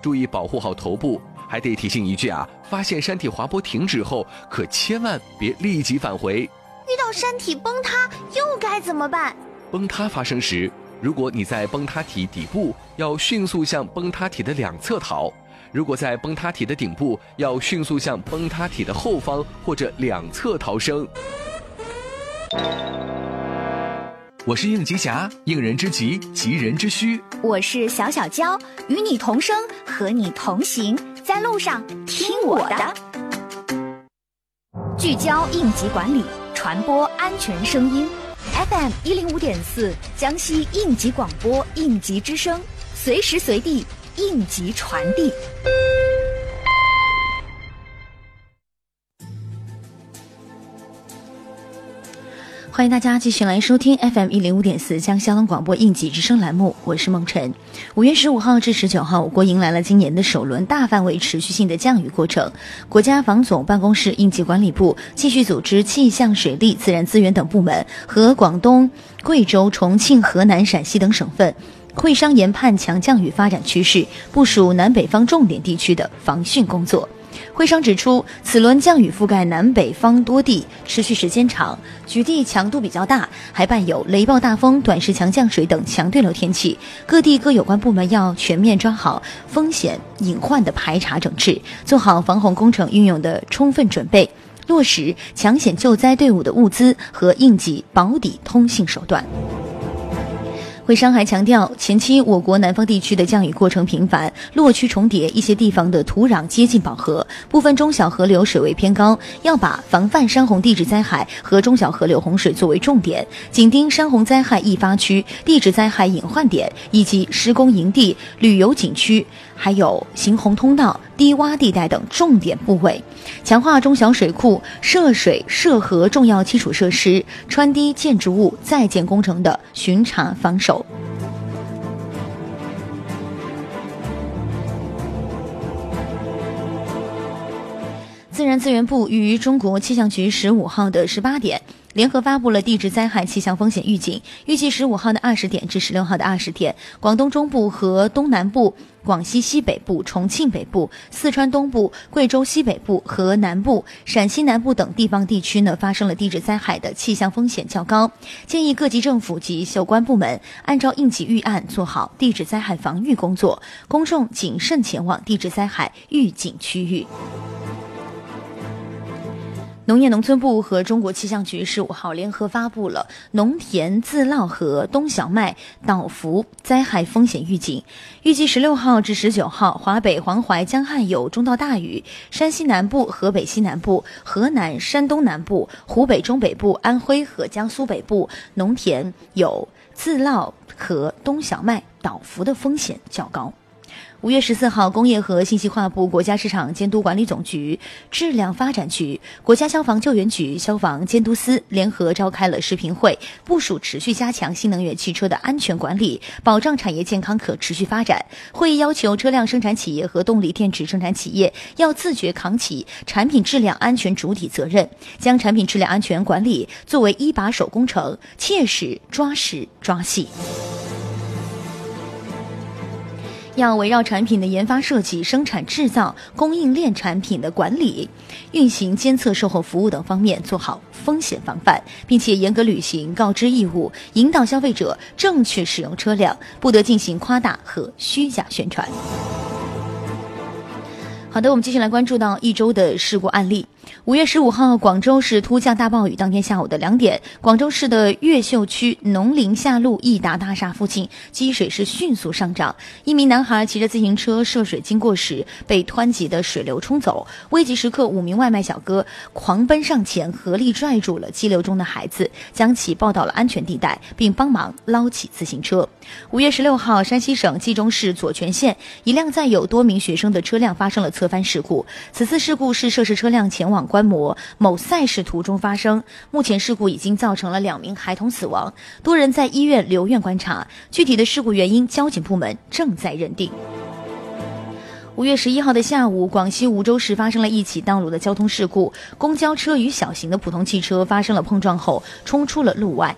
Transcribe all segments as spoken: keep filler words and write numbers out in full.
注意保护好头部。还得提醒一句啊，发现山体滑坡停止后，可千万别立即返回。 遇到山体崩塌又该怎么办？ 崩塌发生时，如果你在崩塌体底部，要迅速向崩塌体的两侧逃；如果在崩塌体的顶部，要迅速向崩塌体的后方或者两侧逃生。我是应急侠，应人之急，急人之需。 我是小小娇，与你同声，和你同行，在路上听我的。聚焦应急管理，传播安全声音。F M 一零五点四，江西应急广播，应急之声，随时随地应急传递。 欢迎大家继续来收听 F M 一零五点四江西交通广播应急之声栏目，我是梦辰。五月十五号至十九号，我国迎来了今年的首轮大范围持续性的降雨过程。国家防总办公室应急管理部继续组织气象、水利、自然资源等部门和广东、贵州、重庆、河南、陕西等省份会商研判强降雨发展趋势，部署南北方重点地区的防汛工作。会商指出，此轮降雨覆盖南北方多地，持续时间长，局地强度比较大，还伴有雷暴大风、短时强降水等强对流天气。各地各有关部门要全面抓好风险隐患的排查整治，做好防洪工程运用的充分准备，落实抢险救灾队伍的物资和应急保底通信手段。会商还强调，前期我国南方地区的降雨过程频繁，落区重叠，一些地方的土壤接近饱和，部分中小河流水位偏高，要把防范山洪地质灾害和中小河流洪水作为重点，紧盯山洪灾害易发区、地质灾害隐患点以及施工营地、旅游景区，还有行洪通道、低洼地带等重点部位，强化中小水库、涉水涉河重要基础设施、穿堤建筑物在建工程的巡查防守。自然资源部与中国气象局十五号的十八点联合发布了地质灾害气象风险预警，预计十五号的二十点至十六号的二十点，广东中部和东南部、广西西北部、重庆北部、四川东部、贵州西北部和南部、陕西南部等地方地区呢发生了地质灾害的气象风险较高，建议各级政府及有关部门按照应急预案做好地质灾害防御工作，公众谨慎前往地质灾害预警区域。农业农村部和中国气象局十五号联合发布了农田自涝和冬小麦、倒伏灾害风险预警，预计十六号至十九号，华北、黄淮、江汉有中到大雨，山西南部、河北西南部、河南、山东南部、湖北中北部、安徽和江苏北部农田有自涝和冬小麦倒伏的风险较高。五月十四号，工业和信息化部、国家市场监督管理总局、质量发展局、国家消防救援局、消防监督司联合召开了视频会，部署持续加强新能源汽车的安全管理，保障产业健康可持续发展。会议要求车辆生产企业和动力电池生产企业要自觉扛起产品质量安全主体责任，将产品质量安全管理作为一把手工程，切实抓实抓细。要围绕产品的研发设计、生产制造、供应链产品的管理、运行、监测、售后服务等方面做好风险防范，并且严格履行告知义务，引导消费者正确使用车辆，不得进行夸大和虚假宣传。好的，我们继续来关注到一周的事故案例。五月十五号，广州市突降大暴雨，当天下午的两点，广州市的越秀区农林下路益达大厦附近积水是迅速上涨，一名男孩骑着自行车涉水经过时被湍急的水流冲走，危急时刻五名外卖小哥狂奔上前，合力拽住了激流中的孩子，将其抱到了安全地带，并帮忙捞起自行车。五月十六号，山西省冀中市左权县一辆载有多名学生的车辆发生了侧翻事故，此次事故是涉事车辆前往观摩某赛事途中发生，目前事故已经造成了两名孩童死亡，多人在医院留院观察，具体的事故原因交警部门正在认定。五月十一号的下午，广西梧州市发生了一起道路的交通事故，公交车与小型的普通汽车发生了碰撞后冲出了路外，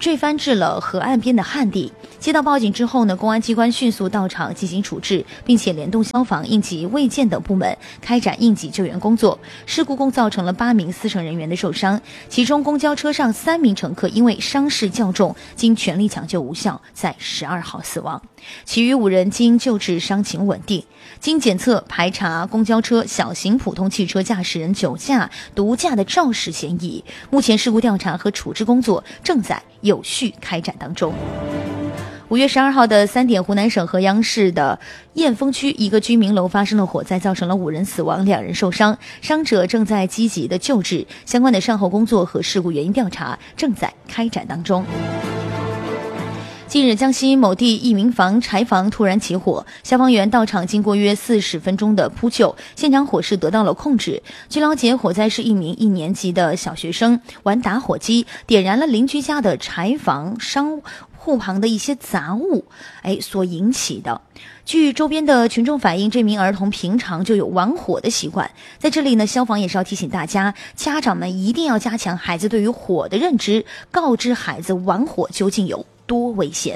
坠翻至了河岸边的旱地。接到报警之后呢，公安机关迅速到场进行处置，并且联动消防、应急、卫健等部门开展应急救援工作。事故共造成了八名司乘人员的受伤，其中公交车上三名乘客因为伤势较重，经全力抢救无效，在十二号死亡。其余五人经救治伤情稳定。经检测排查公交车、小型普通汽车驾驶人酒驾、毒驾的肇事嫌疑。目前事故调查和处置工作正在有序开展当中。五月十二号的三点，湖南省合阳市的雁峰区一个居民楼发生了火灾，造成了五人死亡，两人受伤，伤者正在积极的救治，相关的善后工作和事故原因调查正在开展当中。近日，江西某地一民房柴房突然起火，消防员到场，经过约四十分钟的扑救，现场火势得到了控制。据了解，火灾是一名一年级的小学生玩打火机，点燃了邻居家的柴房商户旁的一些杂物，哎，所引起的。据周边的群众反映，这名儿童平常就有玩火的习惯。在这里呢，消防也是要提醒大家，家长们一定要加强孩子对于火的认知，告知孩子玩火究竟有多危险。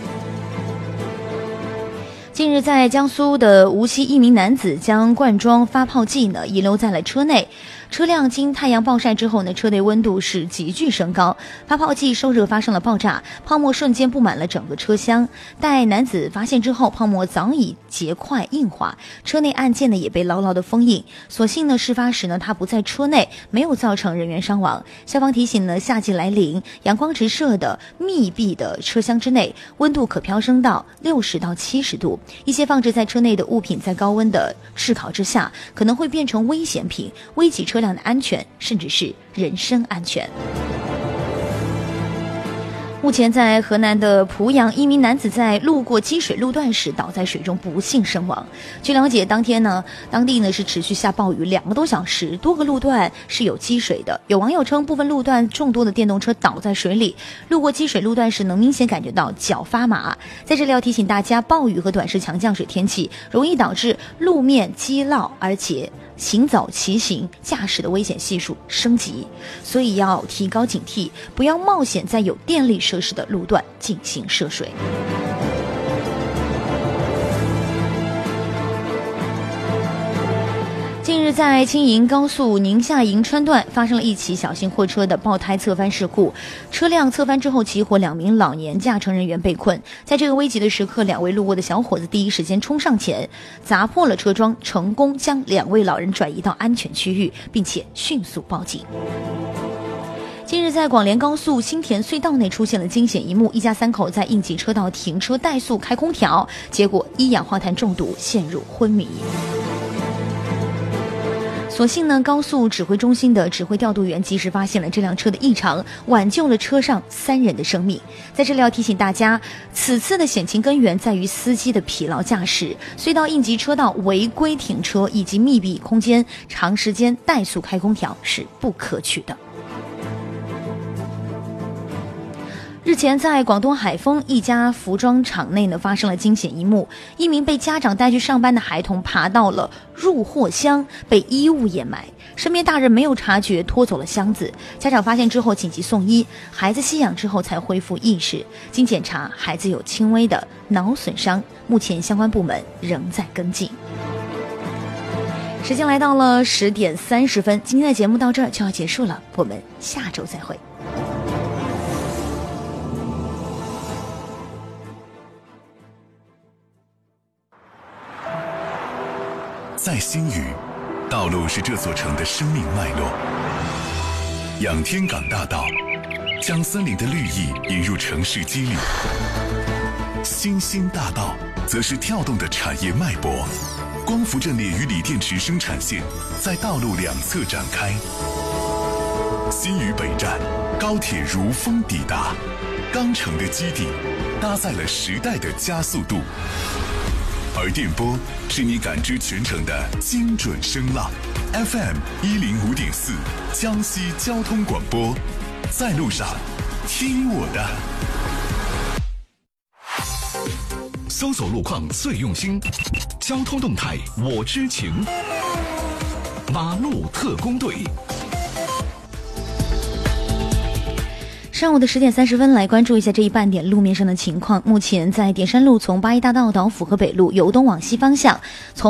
近日，在江苏的无锡，一名男子将罐装发泡剂呢遗留在了车内。车辆经太阳暴晒之后呢，车内温度是急剧升高，发泡剂受热发生了爆炸，泡沫瞬间布满了整个车厢。待男子发现之后，泡沫早已结块硬化，车内按键呢也被牢牢的封印。所幸呢，事发时呢他不在车内，没有造成人员伤亡。消防提醒呢，夏季来临，阳光直射的密闭的车厢之内，温度可飙升到六十到七十度。一些放置在车内的物品在高温的炙烤之下，可能会变成危险品，危及车辆的安全，甚至是人身安全。目前在河南的濮阳，一名男子在路过积水路段时倒在水中，不幸身亡。据了解，当天呢，当地呢是持续下暴雨两个多小时，多个路段是有积水的。有网友称，部分路段众多的电动车倒在水里，路过积水路段时能明显感觉到脚发麻。在这里要提醒大家，暴雨和短时强降水天气容易导致路面积涝，而且行走、骑行、驾驶的危险系数升级，所以要提高警惕，不要冒险在有电力设施的路段进行涉水。近日，在青银高速宁夏银川段发生了一起小型货车的爆胎侧翻事故，车辆侧翻之后起火，两名老年驾乘人员被困。在这个危急的时刻，两位路过的小伙子第一时间冲上前，砸破了车窗，成功将两位老人转移到安全区域，并且迅速报警。近日，在广联高速新田隧道内出现了惊险一幕，一家三口在应急车道停车怠速开空调，结果一氧化碳中毒，陷入昏迷。所幸呢，高速指挥中心的指挥调度员及时发现了这辆车的异常，挽救了车上三人的生命。在这里要提醒大家，此次的险情根源在于司机的疲劳驾驶，隧道应急车道违规停车以及密闭空间长时间怠速开空调是不可取的。日前，在广东海丰一家服装厂内呢，发生了惊险一幕。一名被家长带去上班的孩童爬到了入货箱，被衣物掩埋，身边大人没有察觉，拖走了箱子。家长发现之后紧急送医，孩子吸氧之后才恢复意识。经检查，孩子有轻微的脑损伤，目前相关部门仍在跟进。时间来到了十点三十分，今天的节目到这儿就要结束了，我们下周再会。 在新余，道路是这座城的生命脉络。仰天港大道将森林的绿意引入城市肌理，新兴大道则是跳动的产业脉搏。光伏阵列与锂电池生产线在道路两侧展开。新余北站，高铁如风抵达，钢城的基地搭载了时代的加速度。而电波是你感知全程的精准声浪 ，F M 一零五点四，江西交通广播，在路上听我的。 搜索路况最用心，交通动态我知情，马路特工队。 上午的十点三十分，来关注一下这一半点路面上的情况。目前在点山路从八一大道到府河北路由东往西方向，从